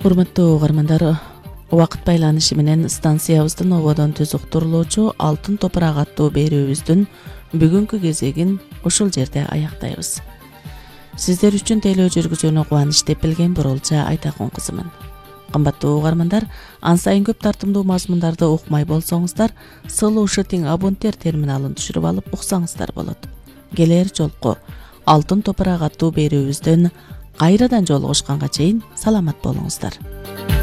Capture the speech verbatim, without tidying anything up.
Урматтуу угармандар, убакыт байланышы менен станциябыздын ободон түз уктурулуучу Алтын топурак аттуу берүүбүздүн бүгүнкү кезегин ушул жерде аяктайбыз. Сиздер үчүн тейлөө жүргүзүүнү кубаныч деп билген Бурулча Айтакун кызымын. Кымбаттуу угармандар, ан сайын көп тартымдуу мазмундарды укмай болсоңуздар, сылуу шытиң абонттер терминалын түшүрүп алып уксаңыздар болот. Келер жолку Алтын топурак аттуу берүүбүздөн кайрадан жолугушканга чейин саламат болуңуздар.